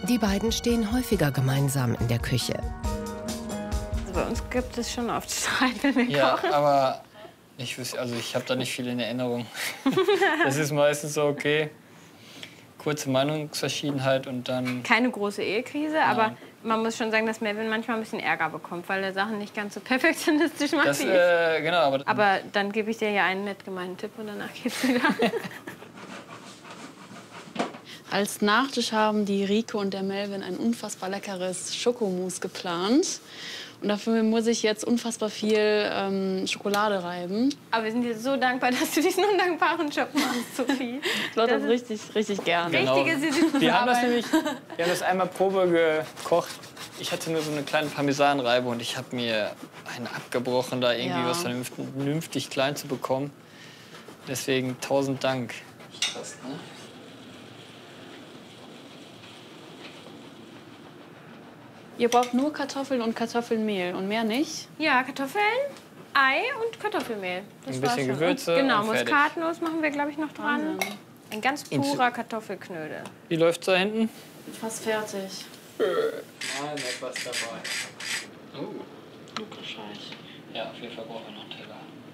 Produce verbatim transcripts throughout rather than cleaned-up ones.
Die beiden stehen häufiger gemeinsam in der Küche. Also bei uns gibt es schon oft Streit, wenn wir ja, kochen. Aber ich, wüs- also ich habe da nicht viel in Erinnerung. Das ist meistens so, okay, kurze Meinungsverschiedenheit und dann... Keine große Ehekrise, aber man muss schon sagen, dass Melvin manchmal ein bisschen Ärger bekommt, weil er Sachen nicht ganz so perfektionistisch macht Das, wie ich. äh, genau, aber, Aber dann gebe ich dir ja einen nett gemeinten Tipp und danach geht's wieder. Als Nachtisch haben die Rico und der Melvin ein unfassbar leckeres Schokomousse geplant. Und dafür muss ich jetzt unfassbar viel ähm, Schokolade reiben. Aber wir sind dir so dankbar, dass du diesen undankbaren Job machst, Sophie. Ich glaube das, das richtig, richtig gerne. Genau. Wichtig ist, sie Wir haben das nämlich, wir haben das einmal Probe gekocht. Ich hatte nur so eine kleine Parmesanreibe und ich habe mir eine abgebrochen, da irgendwie Ja. was vernünftig, vernünftig klein zu bekommen. Deswegen tausend Dank. Krass, ne? Ihr braucht nur Kartoffeln und Kartoffelmehl und mehr nicht. Ja, Kartoffeln, Ei und Kartoffelmehl. Das Ein war's bisschen schon. Gewürze Und genau, und fertig. Muskatnuss machen wir, glaube ich, noch dran. Wahnsinn. Ein ganz purer Kartoffelknödel. Wie läuft's da hinten? Fast fertig. Nein, etwas dabei. Oh. Lukas-Scheich. Ja, auf jeden Fall brauchen wir noch einen Teller.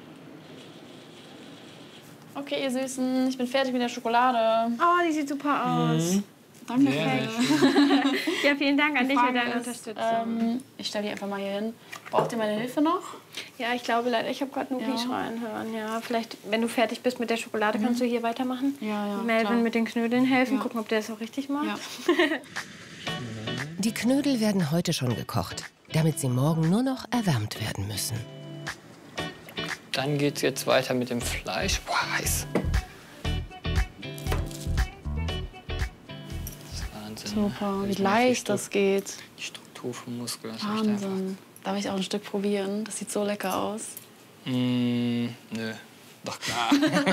Okay, ihr Süßen, ich bin fertig mit der Schokolade. Oh, die sieht super aus. Danke. Sehr, sehr Ja, vielen Dank an dich für deine Ist, Unterstützung. ähm, ich stelle die einfach mal hier hin. Braucht ihr meine Hilfe noch? Ja, ich glaube leider, ich habe gerade Nuki Ja. schreien hören. Ja, vielleicht, wenn du fertig bist mit der Schokolade, kannst du hier weitermachen. Ja, ja, Melvin klar. mit den Knödeln helfen, Ja. gucken, ob der es auch richtig macht. Ja. Die Knödel werden heute schon gekocht, damit sie morgen nur noch erwärmt werden müssen. Dann geht's jetzt weiter mit dem Fleisch. Boah, heiß. Das ist Wahnsinn. Super, ne? wie Ich mag die leicht Stru- das geht. Die Struktur vom Muskel. Das ist echt einfach. Wahnsinn. Darf ich auch ein Stück probieren? Das sieht so lecker aus. Mm, nö. Doch klar.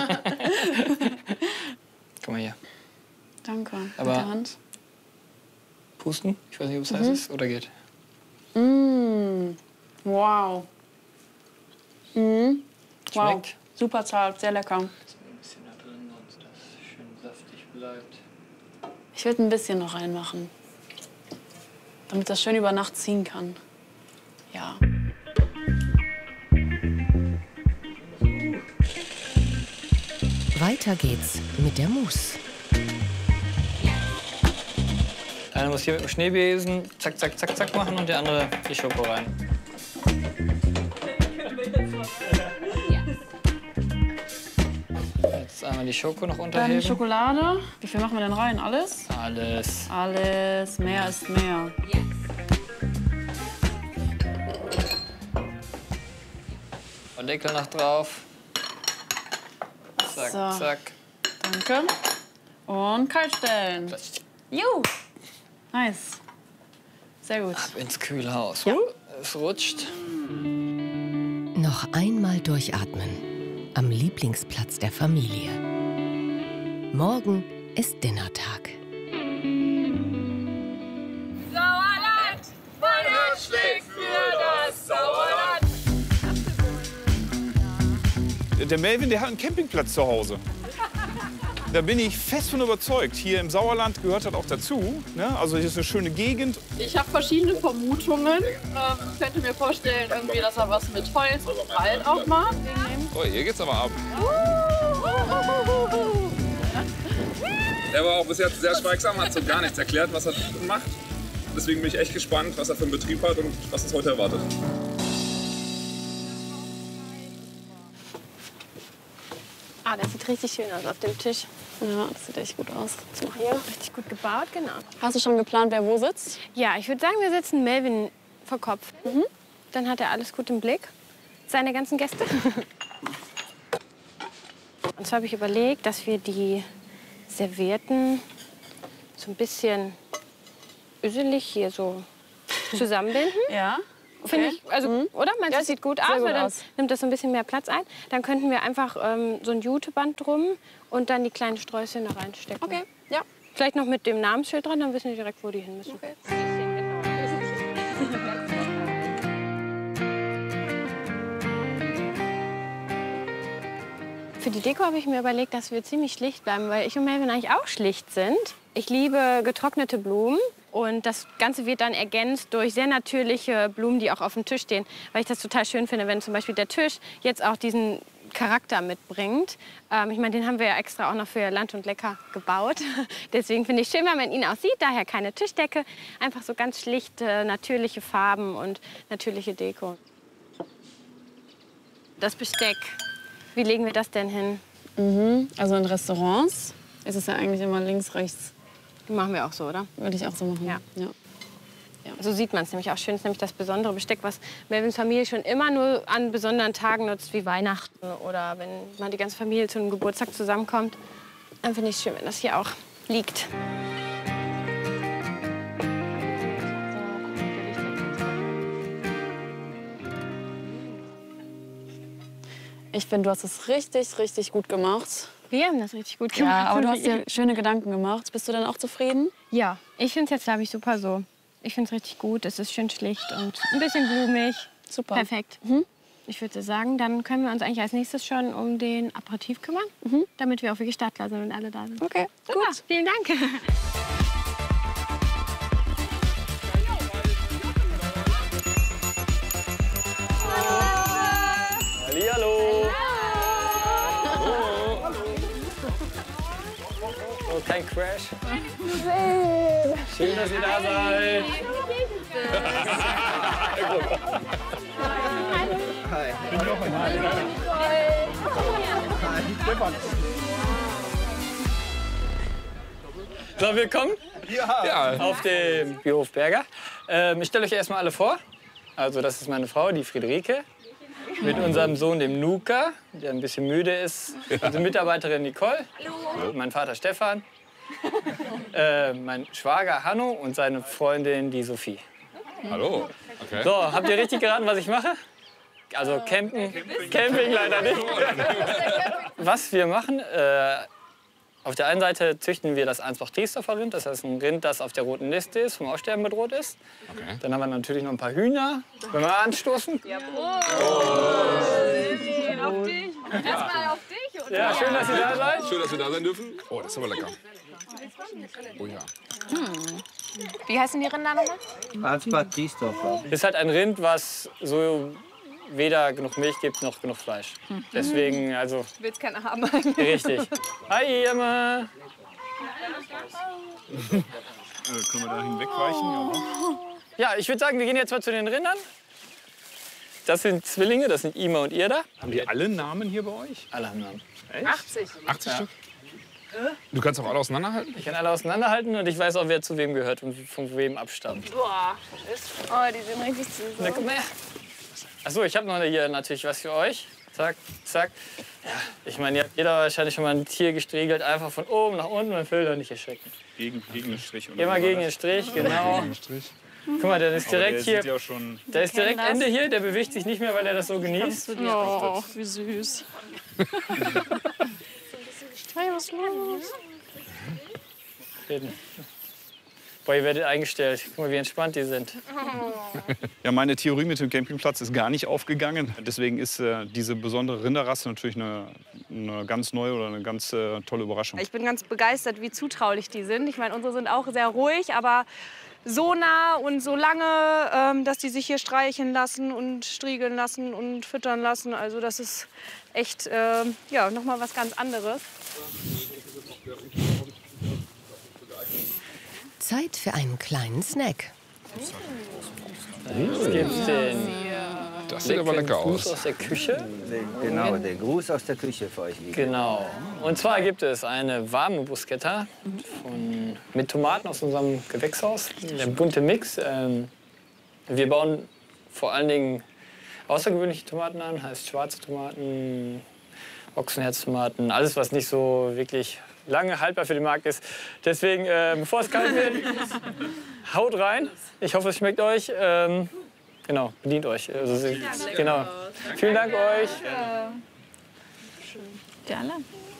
Guck mal hier. Danke. Aber- mit der Hand. Pusten? Ich weiß nicht, ob es heiß ist oder geht. Mmh. Wow. Mhm. Wow. Schmeckt? Super zart, sehr lecker. Ein bisschen da drin, sonst das schön saftig bleibt. Ich würde ein bisschen noch reinmachen. Damit das schön über Nacht ziehen kann. Ja. Weiter geht's mit der Mousse. Der eine muss hier mit dem Schneebesen zack, zack, zack, zack machen und der andere die Schoko rein. Jetzt einmal die Schoko noch Dann unterheben. Schokolade. Wie viel machen wir denn rein? Alles? Alles. Alles. Mehr ist mehr. Und Deckel noch drauf. Zack, So. zack. Danke. Und kalt stellen. Juhu. Nice. Sehr gut. Ab ins Kühlhaus. Ja. Es rutscht. Noch einmal durchatmen. Am Lieblingsplatz der Familie. Morgen ist Dinnertag. Sauerland, mein Herz schlägt für das Sauerland. Der Melvin, der hat einen Campingplatz zu Hause. Da bin ich fest von überzeugt. Hier im Sauerland gehört das auch dazu. Ne? Also hier ist eine schöne Gegend. Ich habe verschiedene Vermutungen. Ähm, könnte mir vorstellen, irgendwie, dass er was mit Holz und Wald auch macht. Oh, hier geht's aber ab. Er war auch bis jetzt sehr schweigsam, hat so gar nichts erklärt, was er macht. Deswegen bin ich echt gespannt, was er für einen Betrieb hat und was uns heute erwartet. Ah, das sieht richtig schön aus auf dem Tisch. Ja, das sieht echt gut aus. Guck mal hier, richtig gut gebaut, genau. Hast du schon geplant, wer wo sitzt? Ja, ich würde sagen, wir setzen Melvin vor Kopf. Mhm. Dann hat er alles gut im Blick. Seine ganzen Gäste. Und zwar habe ich überlegt, dass wir die Servietten so ein bisschen öselig hier so zusammenbinden. Ja. Finde ich, also, oder? Meinst du, Ja, das sieht gut sehr aus? gut Weil dann aus. nimmt das so ein bisschen mehr Platz ein. Dann könnten wir einfach ähm, so ein Juteband drum und dann die kleinen Sträußchen da reinstecken. Okay, ja. Vielleicht noch mit dem Namensschild dran, dann wissen wir direkt, wo die hin müssen. Okay. Für die Deko habe ich mir überlegt, dass wir ziemlich schlicht bleiben, weil ich und Melvin eigentlich auch schlicht sind. Ich liebe getrocknete Blumen. Und das Ganze wird dann ergänzt durch sehr natürliche Blumen, die auch auf dem Tisch stehen. Weil ich das total schön finde, wenn zum Beispiel der Tisch jetzt auch diesen Charakter mitbringt. Ähm, ich meine, den haben wir ja extra auch noch für Land und Lecker gebaut. Deswegen finde ich schön, wenn man ihn auch sieht. Daher keine Tischdecke. Einfach so ganz schlichte, natürliche Farben und natürliche Deko. Das Besteck, wie legen wir das denn hin? Mhm. Also in Restaurants ist es ja eigentlich immer links, rechts. Machen wir auch so, oder? Würde ich auch so machen. Ja. Ja. So sieht man es nämlich auch schön. Das ist nämlich das besondere Besteck, was Melvins Familie schon immer nur an besonderen Tagen nutzt, wie Weihnachten oder wenn mal die ganze Familie zu einem Geburtstag zusammenkommt. Dann finde ich es schön, wenn das hier auch liegt. Ich finde, du hast es richtig, richtig gut gemacht. Wir haben das richtig gut gemacht. Ja, aber du hast dir schöne Gedanken gemacht. Bist du dann auch zufrieden? Ja, ich finde es jetzt, glaube ich, super so. Ich finde es richtig gut. Es ist schön schlicht und ein bisschen blumig. Super. Perfekt. Mhm. Ich würde sagen, dann können wir uns eigentlich als nächstes schon um den Aperitif kümmern, mhm. damit wir auch wirklich startklar sind, wenn alle da sind. Okay, super. Gut. Vielen Dank. Hallihallo. Oh, kein Crash. Schön, dass ihr da seid. Hi. So, willkommen Ja. auf dem Biohof Berger. Ähm, ich stelle euch erstmal alle vor. Also das ist meine Frau, die Friederike, mit unserem Sohn, dem Luca, der ein bisschen müde ist. Unsere Mitarbeiterin Nicole. Hallo. Mein Vater Stefan. Äh, mein Schwager Hanno und seine Freundin, die Sophie. Hallo. Okay. So, habt ihr richtig geraten, was ich mache? Also campen, Camping leider nicht. Was wir machen, äh, auf der einen Seite züchten wir das Ansbach-Triesdorfer Rind, das heißt ein Rind, das auf der roten Liste ist, vom Aussterben bedroht ist. Okay. Dann haben wir natürlich noch ein paar Hühner, wenn wir anstoßen. Ja, Prost! Auf dich! Erstmal auf dich! Oder? Ja, schön, dass ihr da seid. Schön, dass wir da sein dürfen. Oh, das ist aber lecker. Oh ja. Wie heißen die Rinder nochmal? Ansbach-Triesdorfer. Das ist halt ein Rind, was so weder genug Milch gibt, noch genug Fleisch. Deswegen, also, Willst keiner haben. richtig. Hi, Emma. Äh, können wir da hinwegweichen? Ja. Ja, ich würde sagen, wir gehen jetzt mal zu den Rindern. Das sind Zwillinge, das sind Ima und Irda. Haben die alle Namen hier bei euch? Alle haben Namen. achtzig. achtzig Stück? Du kannst auch alle auseinanderhalten? Ich kann alle auseinanderhalten und ich weiß auch, wer zu wem gehört und von wem abstammt. Boah. Oh, die sind richtig süß. Na, komm her. Achso, ich habe noch hier natürlich was für euch. Zack, zack. Ja, ich meine, ihr habt jeder wahrscheinlich schon mal ein Tier gestriegelt, einfach von oben nach unten und will doch nicht erschrecken. Gegen, gegen den Strich. Oder Immer wie war gegen den das? Strich, genau. Strich. Guck mal, der ist Aber direkt der hier. sieht ja schon Der ist direkt Ende hier, der bewegt sich nicht mehr, weil er das so genießt. Oh, wie süß. Hey, was ist los? Boah, ihr werdet eingestellt. Guck mal, wie entspannt die sind. Ja, meine Theorie mit dem Campingplatz ist gar nicht aufgegangen. Deswegen ist äh, diese besondere Rinderrasse natürlich eine, eine ganz neue oder eine ganz äh, tolle Überraschung. Ich bin ganz begeistert, wie zutraulich die sind. Ich meine, unsere sind auch sehr ruhig, aber so nah und so lange, ähm, dass die sich hier streicheln lassen und striegeln lassen und füttern lassen. Also das ist echt ähm, ja, noch mal was ganz anderes. Zeit für einen kleinen Snack. Was gibt's denn? Das sieht aber lecker Gruß aus. aus der Küche. Genau, der Gruß aus der Küche für euch lieben. Genau. Und zwar gibt es eine warme Bruschetta von, mit Tomaten aus unserem Gewächshaus. Der bunte Mix. Ähm, wir bauen vor allen Dingen außergewöhnliche Tomaten an, heißt schwarze Tomaten, Ochsenherztomaten, alles was nicht so wirklich lange haltbar für den Markt ist. Deswegen, äh, bevor es kalt wird, haut rein. Ich hoffe, es schmeckt euch. Ähm, genau, bedient euch. Also, genau. Vielen Dank euch. Gerne.